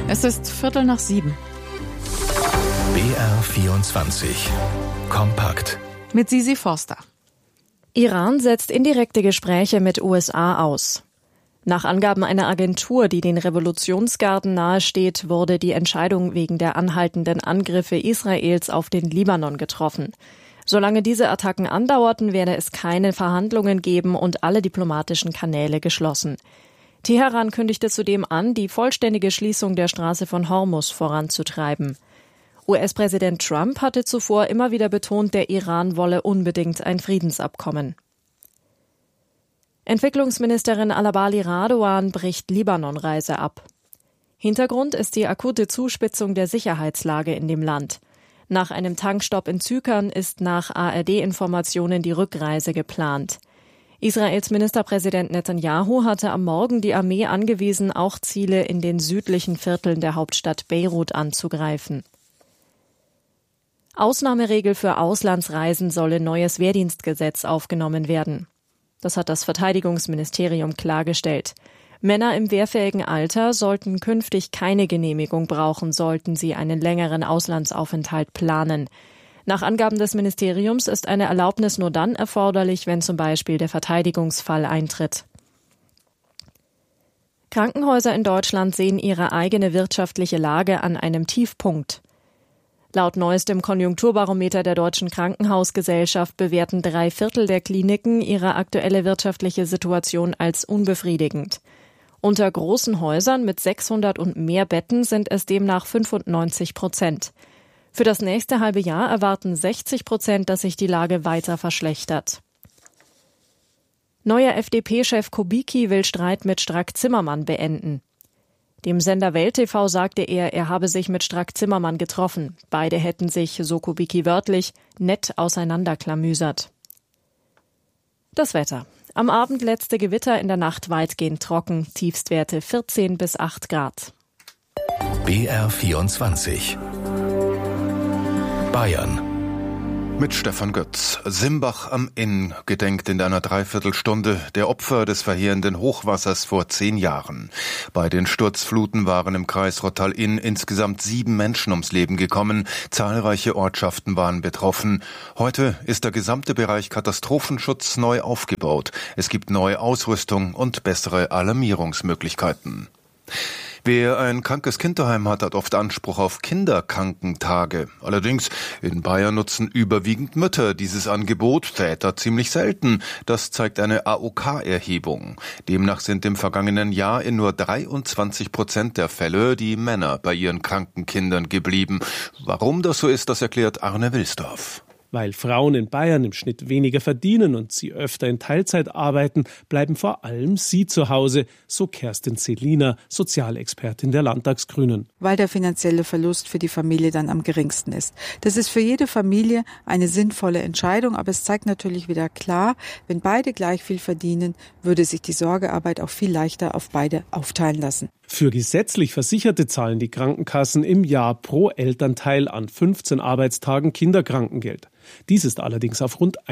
Es ist 6:15. BR24 Kompakt Mit Sisi Forster. Iran setzt indirekte Gespräche mit USA aus. Nach Angaben einer Agentur, die den Revolutionsgarden nahesteht, wurde die Entscheidung wegen der anhaltenden Angriffe Israels auf den Libanon getroffen. Solange diese Attacken andauerten, werde es keine Verhandlungen geben und alle diplomatischen Kanäle geschlossen. Teheran kündigte zudem an, die vollständige Schließung der Straße von Hormuz voranzutreiben. US-Präsident Trump hatte zuvor immer wieder betont, der Iran wolle unbedingt ein Friedensabkommen. Entwicklungsministerin Alabali Radoan bricht Libanon-Reise ab. Hintergrund ist die akute Zuspitzung der Sicherheitslage in dem Land. Nach einem Tankstopp in Zypern ist nach ARD-Informationen die Rückreise geplant. Israels Ministerpräsident Netanyahu hatte am Morgen die Armee angewiesen, auch Ziele in den südlichen Vierteln der Hauptstadt Beirut anzugreifen. Ausnahmeregel für Auslandsreisen soll in neues Wehrdienstgesetz aufgenommen werden. Das hat das Verteidigungsministerium klargestellt. Männer im wehrfähigen Alter sollten künftig keine Genehmigung brauchen, sollten sie einen längeren Auslandsaufenthalt planen. Nach Angaben des Ministeriums ist eine Erlaubnis nur dann erforderlich, wenn zum Beispiel der Verteidigungsfall eintritt. Krankenhäuser in Deutschland sehen ihre eigene wirtschaftliche Lage an einem Tiefpunkt. Laut neuestem Konjunkturbarometer der Deutschen Krankenhausgesellschaft bewerten 3/4 der Kliniken ihre aktuelle wirtschaftliche Situation als unbefriedigend. Unter großen Häusern mit 600 und mehr Betten sind es demnach 95%. Für das nächste halbe Jahr erwarten 60%, dass sich die Lage weiter verschlechtert. Neuer FDP-Chef Kubicki will Streit mit Strack-Zimmermann beenden. Dem Sender Welt TV sagte er habe sich mit Strack-Zimmermann getroffen. Beide hätten sich, so Kubicki wörtlich, nett auseinanderklamüsert. Das Wetter. Am Abend letzte Gewitter, in der Nacht weitgehend trocken, Tiefstwerte 14 bis 8 Grad. BR24 Bayern. Mit Stefan Götz. Simbach am Inn gedenkt in einer Dreiviertelstunde der Opfer des verheerenden Hochwassers vor 10 Jahren. Bei den Sturzfluten waren im Kreis Rottal-Inn insgesamt 7 Menschen ums Leben gekommen. Zahlreiche Ortschaften waren betroffen. Heute ist der gesamte Bereich Katastrophenschutz neu aufgebaut. Es gibt neue Ausrüstung und bessere Alarmierungsmöglichkeiten. Wer ein krankes Kind daheim hat, hat oft Anspruch auf Kinderkrankentage. Allerdings, in Bayern nutzen überwiegend Mütter dieses Angebot, Väter ziemlich selten. Das zeigt eine AOK-Erhebung. Demnach sind im vergangenen Jahr in nur 23% der Fälle die Männer bei ihren kranken Kindern geblieben. Warum das so ist, das erklärt Arne Wilsdorf. Weil Frauen in Bayern im Schnitt weniger verdienen und sie öfter in Teilzeit arbeiten, bleiben vor allem sie zu Hause, so Kerstin Selina, Sozialexpertin der Landtagsgrünen. Weil der finanzielle Verlust für die Familie dann am geringsten ist. Das ist für jede Familie eine sinnvolle Entscheidung, aber es zeigt natürlich wieder klar, wenn beide gleich viel verdienen, würde sich die Sorgearbeit auch viel leichter auf beide aufteilen lassen. Für gesetzlich Versicherte zahlen die Krankenkassen im Jahr pro Elternteil an 15 Arbeitstagen Kinderkrankengeld. Dies ist allerdings auf rund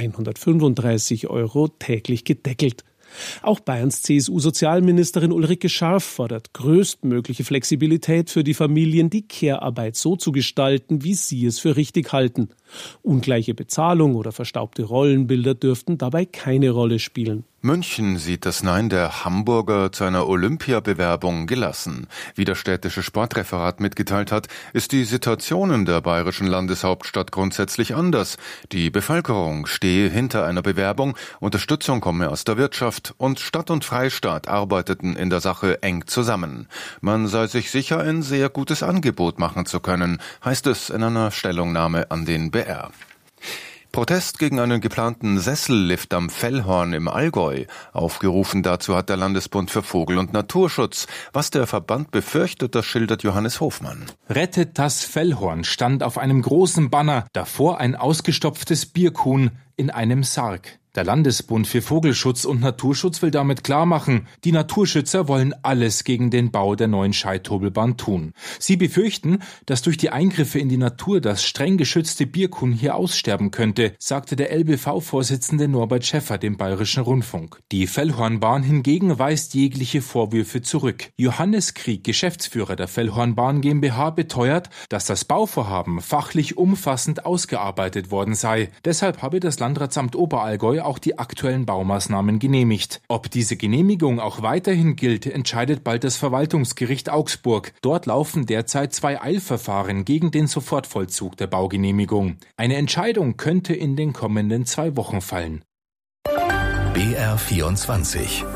135 € täglich gedeckelt. Auch Bayerns CSU-Sozialministerin Ulrike Scharf fordert größtmögliche Flexibilität für die Familien, die Care-Arbeit so zu gestalten, wie sie es für richtig halten. Ungleiche Bezahlung oder verstaubte Rollenbilder dürften dabei keine Rolle spielen. München sieht das Nein der Hamburger zu einer Olympiabewerbung gelassen. Wie das städtische Sportreferat mitgeteilt hat, ist die Situation in der bayerischen Landeshauptstadt grundsätzlich anders. Die Bevölkerung stehe hinter einer Bewerbung, Unterstützung komme aus der Wirtschaft und Stadt und Freistaat arbeiteten in der Sache eng zusammen. Man sei sich sicher, ein sehr gutes Angebot machen zu können, heißt es in einer Stellungnahme an den BR. Protest gegen einen geplanten Sessellift am Fellhorn im Allgäu. Aufgerufen dazu hat der Landesbund für Vogel- und Naturschutz. Was der Verband befürchtet, das schildert Johannes Hofmann. Rettet das Fellhorn stand auf einem großen Banner, davor ein ausgestopftes Birkhuhn in einem Sarg. Der Landesbund für Vogelschutz und Naturschutz will damit klarmachen, die Naturschützer wollen alles gegen den Bau der neuen Scheithobelbahn tun. Sie befürchten, dass durch die Eingriffe in die Natur das streng geschützte Birkhuhn hier aussterben könnte, sagte der LBV-Vorsitzende Norbert Schäffer dem Bayerischen Rundfunk. Die Fellhornbahn hingegen weist jegliche Vorwürfe zurück. Johannes Krieg, Geschäftsführer der Fellhornbahn GmbH, beteuert, dass das Bauvorhaben fachlich umfassend ausgearbeitet worden sei. Deshalb habe das Landratsamt Oberallgäu auch die aktuellen Baumaßnahmen genehmigt. Ob diese Genehmigung auch weiterhin gilt, entscheidet bald das Verwaltungsgericht Augsburg. Dort laufen derzeit 2 Eilverfahren gegen den Sofortvollzug der Baugenehmigung. Eine Entscheidung könnte in den kommenden 2 Wochen fallen. BR24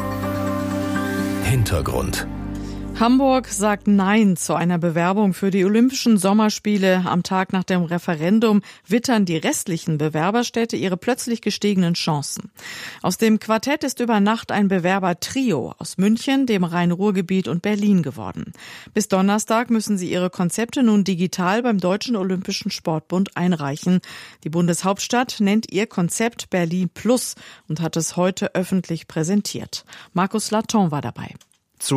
Hintergrund. Hamburg sagt Nein zu einer Bewerbung für die Olympischen Sommerspiele. Am Tag nach dem Referendum wittern die restlichen Bewerberstädte ihre plötzlich gestiegenen Chancen. Aus dem Quartett ist über Nacht ein Bewerbertrio aus München, dem Rhein-Ruhr-Gebiet und Berlin geworden. Bis Donnerstag müssen sie ihre Konzepte nun digital beim Deutschen Olympischen Sportbund einreichen. Die Bundeshauptstadt nennt ihr Konzept Berlin Plus und hat es heute öffentlich präsentiert. Markus Laton war dabei. Zu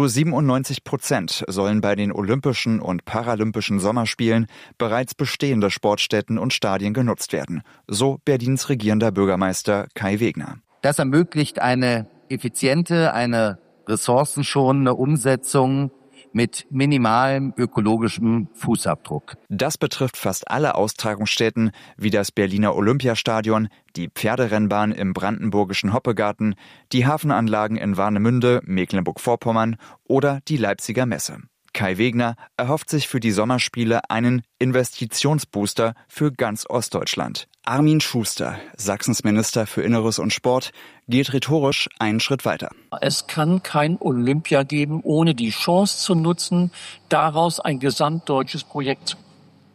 97% sollen bei den Olympischen und Paralympischen Sommerspielen bereits bestehende Sportstätten und Stadien genutzt werden, so Berlins regierender Bürgermeister Kai Wegner. Das ermöglicht eine effiziente, eine ressourcenschonende Umsetzung mit minimalem ökologischem Fußabdruck. Das betrifft fast alle Austragungsstätten wie das Berliner Olympiastadion, die Pferderennbahn im brandenburgischen Hoppegarten, die Hafenanlagen in Warnemünde, Mecklenburg-Vorpommern oder die Leipziger Messe. Kai Wegner erhofft sich für die Sommerspiele einen Investitionsbooster für ganz Ostdeutschland. Armin Schuster, Sachsens Minister für Inneres und Sport, geht rhetorisch einen Schritt weiter. Es kann kein Olympia geben, ohne die Chance zu nutzen, daraus ein gesamtdeutsches Projekt zu machen.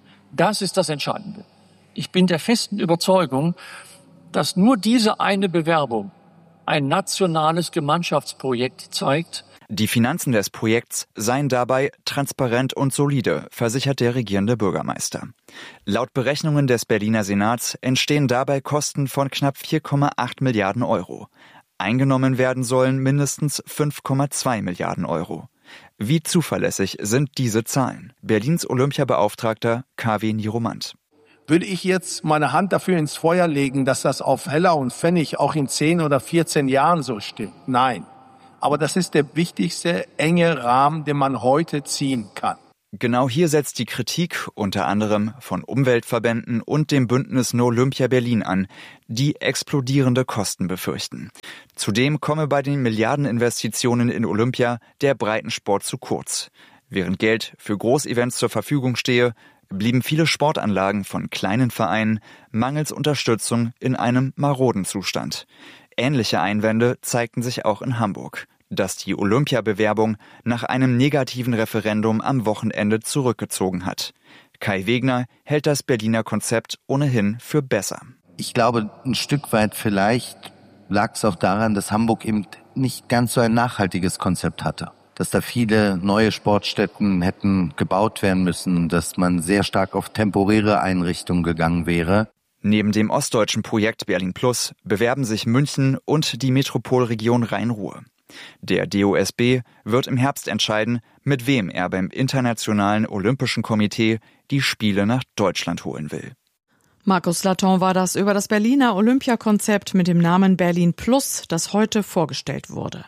Das ist das Entscheidende. Ich bin der festen Überzeugung, dass nur diese eine Bewerbung ein nationales Gemeinschaftsprojekt zeigt. Die Finanzen des Projekts seien dabei transparent und solide, versichert der regierende Bürgermeister. Laut Berechnungen des Berliner Senats entstehen dabei Kosten von knapp 4,8 Milliarden Euro. Eingenommen werden sollen mindestens 5,2 Milliarden Euro. Wie zuverlässig sind diese Zahlen? Berlins Olympiabeauftragter KW Niromant. Würde ich jetzt meine Hand dafür ins Feuer legen, dass das auf Heller und Pfennig auch in 10 oder 14 Jahren so stimmt? Nein. Aber das ist der wichtigste enge Rahmen, den man heute ziehen kann. Genau hier setzt die Kritik unter anderem von Umweltverbänden und dem Bündnis No Olympia Berlin an, die explodierende Kosten befürchten. Zudem komme bei den Milliardeninvestitionen in Olympia der Breitensport zu kurz. Während Geld für Großevents zur Verfügung stehe, blieben viele Sportanlagen von kleinen Vereinen mangels Unterstützung in einem maroden Zustand. Ähnliche Einwände zeigten sich auch in Hamburg, das die Olympiabewerbung nach einem negativen Referendum am Wochenende zurückgezogen hat. Kai Wegner hält das Berliner Konzept ohnehin für besser. Ich glaube, ein Stück weit vielleicht lag es auch daran, dass Hamburg eben nicht ganz so ein nachhaltiges Konzept hatte. Dass da viele neue Sportstätten hätten gebaut werden müssen, dass man sehr stark auf temporäre Einrichtungen gegangen wäre. Neben dem ostdeutschen Projekt Berlin Plus bewerben sich München und die Metropolregion Rhein-Ruhr. Der DOSB wird im Herbst entscheiden, mit wem er beim Internationalen Olympischen Komitee die Spiele nach Deutschland holen will. Markus Laton war das über das Berliner Olympiakonzept mit dem Namen Berlin Plus, das heute vorgestellt wurde.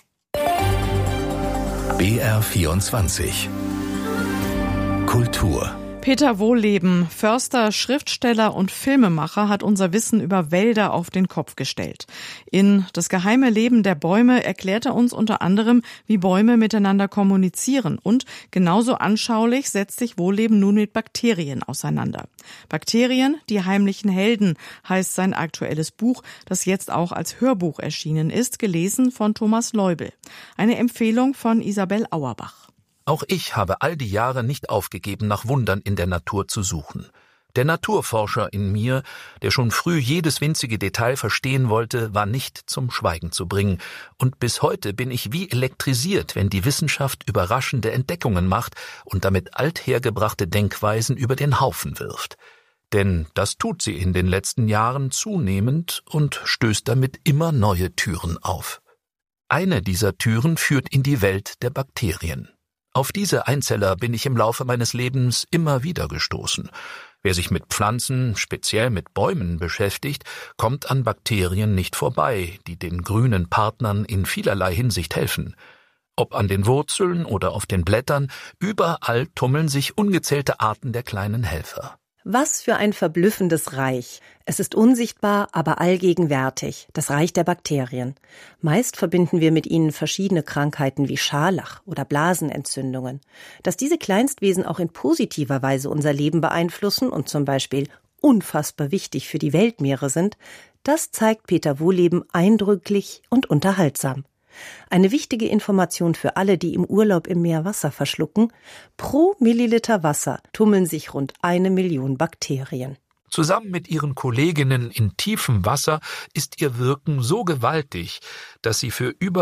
BR24 Kultur. Peter Wohlleben, Förster, Schriftsteller und Filmemacher, hat unser Wissen über Wälder auf den Kopf gestellt. In Das geheime Leben der Bäume erklärt er uns unter anderem, wie Bäume miteinander kommunizieren. Und genauso anschaulich setzt sich Wohlleben nun mit Bakterien auseinander. Bakterien, die heimlichen Helden, heißt sein aktuelles Buch, das jetzt auch als Hörbuch erschienen ist, gelesen von Thomas Leubel. Eine Empfehlung von Isabel Auerbach. Auch ich habe all die Jahre nicht aufgegeben, nach Wundern in der Natur zu suchen. Der Naturforscher in mir, der schon früh jedes winzige Detail verstehen wollte, war nicht zum Schweigen zu bringen. Und bis heute bin ich wie elektrisiert, wenn die Wissenschaft überraschende Entdeckungen macht und damit althergebrachte Denkweisen über den Haufen wirft. Denn das tut sie in den letzten Jahren zunehmend und stößt damit immer neue Türen auf. Eine dieser Türen führt in die Welt der Bakterien. Auf diese Einzeller bin ich im Laufe meines Lebens immer wieder gestoßen. Wer sich mit Pflanzen, speziell mit Bäumen beschäftigt, kommt an Bakterien nicht vorbei, die den grünen Partnern in vielerlei Hinsicht helfen. Ob an den Wurzeln oder auf den Blättern, überall tummeln sich ungezählte Arten der kleinen Helfer. Was für ein verblüffendes Reich. Es ist unsichtbar, aber allgegenwärtig, das Reich der Bakterien. Meist verbinden wir mit ihnen verschiedene Krankheiten wie Scharlach oder Blasenentzündungen. Dass diese Kleinstwesen auch in positiver Weise unser Leben beeinflussen und zum Beispiel unfassbar wichtig für die Weltmeere sind, das zeigt Peter Wohleben eindrücklich und unterhaltsam. Eine wichtige Information für alle, die im Urlaub im Meer Wasser verschlucken: Pro Milliliter Wasser tummeln sich rund 1 Million Bakterien. Zusammen mit ihren Kolleginnen in tiefem Wasser ist ihr Wirken so gewaltig, dass sie für über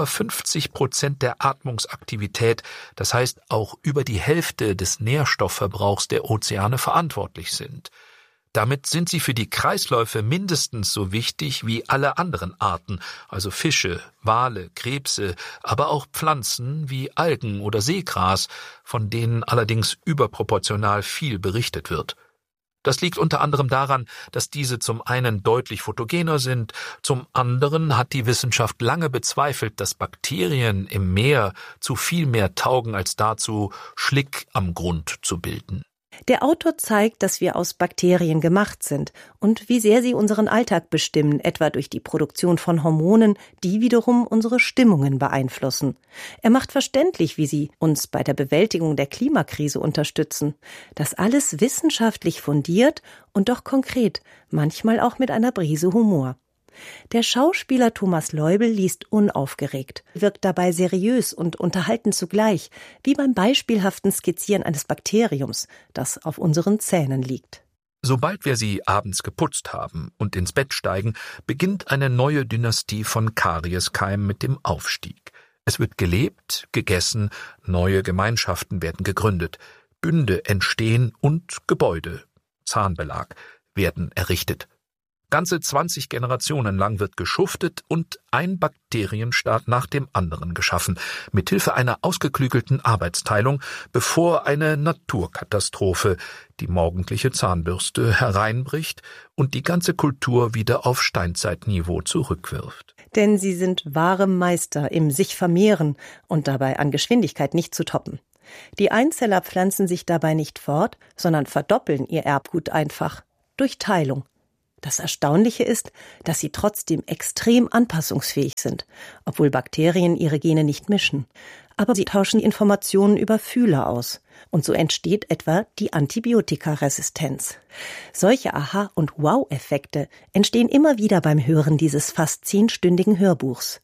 50% der Atmungsaktivität, das heißt auch über die Hälfte des Nährstoffverbrauchs der Ozeane verantwortlich sind. Damit sind sie für die Kreisläufe mindestens so wichtig wie alle anderen Arten, also Fische, Wale, Krebse, aber auch Pflanzen wie Algen oder Seegras, von denen allerdings überproportional viel berichtet wird. Das liegt unter anderem daran, dass diese zum einen deutlich photogener sind, zum anderen hat die Wissenschaft lange bezweifelt, dass Bakterien im Meer zu viel mehr taugen als dazu, Schlick am Grund zu bilden. Der Autor zeigt, dass wir aus Bakterien gemacht sind und wie sehr sie unseren Alltag bestimmen, etwa durch die Produktion von Hormonen, die wiederum unsere Stimmungen beeinflussen. Er macht verständlich, wie sie uns bei der Bewältigung der Klimakrise unterstützen. Das alles wissenschaftlich fundiert und doch konkret, manchmal auch mit einer Prise Humor. Der Schauspieler Thomas Leubel liest unaufgeregt, wirkt dabei seriös und unterhaltend zugleich, wie beim beispielhaften Skizzieren eines Bakteriums, das auf unseren Zähnen liegt. Sobald wir sie abends geputzt haben und ins Bett steigen, beginnt eine neue Dynastie von Karieskeimen mit dem Aufstieg. Es wird gelebt, gegessen, neue Gemeinschaften werden gegründet, Bünde entstehen und Gebäude, Zahnbelag, werden errichtet. Ganze 20 Generationen lang wird geschuftet und ein Bakterienstaat nach dem anderen geschaffen, mithilfe einer ausgeklügelten Arbeitsteilung, bevor eine Naturkatastrophe, die morgendliche Zahnbürste, hereinbricht und die ganze Kultur wieder auf Steinzeitniveau zurückwirft. Denn sie sind wahre Meister im sich vermehren und dabei an Geschwindigkeit nicht zu toppen. Die Einzeller pflanzen sich dabei nicht fort, sondern verdoppeln ihr Erbgut einfach durch Teilung. Das Erstaunliche ist, dass sie trotzdem extrem anpassungsfähig sind, obwohl Bakterien ihre Gene nicht mischen. Aber sie tauschen Informationen über Fühler aus. Und so entsteht etwa die Antibiotikaresistenz. Solche Aha- und Wow-Effekte entstehen immer wieder beim Hören dieses fast 10-stündigen Hörbuchs.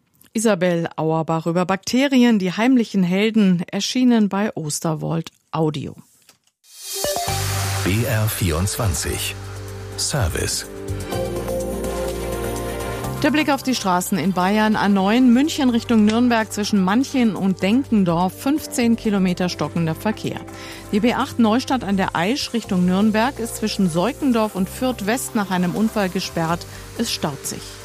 Isabel Auerbach über Bakterien, die heimlichen Helden, erschienen bei Osterwold Audio. BR24 Service. Der Blick auf die Straßen in Bayern: A9 München Richtung Nürnberg zwischen Manching und Denkendorf, 15 Kilometer stockender Verkehr. Die B8 Neustadt an der Aisch Richtung Nürnberg ist zwischen Seukendorf und Fürth West nach einem Unfall gesperrt. Es staut sich.